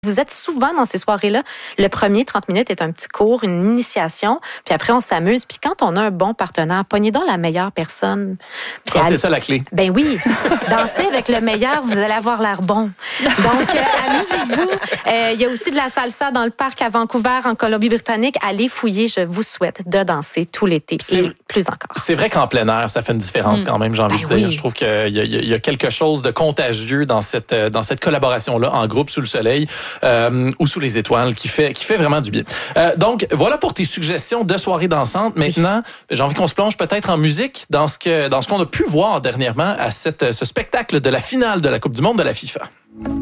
Vous êtes souvent dans ces soirées-là. Le premier 30 minutes est un petit cours, une initiation, puis après on s'amuse. Puis quand on a un bon partenaire, pognez donc la meilleure personne. Puis c'est ça la clé. Ben oui, dansez avec le meilleur, vous allez avoir l'air bon. Donc amusez-vous. Il y a aussi de la salsa dans le parc à Vancouver, en Colombie-Britannique. Allez fouiller, je vous souhaite de danser tout l'été et plus encore. C'est vrai qu'en plein air, ça fait une différence quand même, j'ai envie de dire. Oui. Je trouve qu'il y a quelque chose de contagieux dans cette collaboration-là en groupe sous le soleil. Ou sous les étoiles, qui fait vraiment du bien. Donc, voilà pour tes suggestions de soirées dansantes. Maintenant, j'ai envie qu'on se plonge peut-être en musique dans ce qu'on a pu voir dernièrement à ce spectacle de la finale de la Coupe du monde de la FIFA.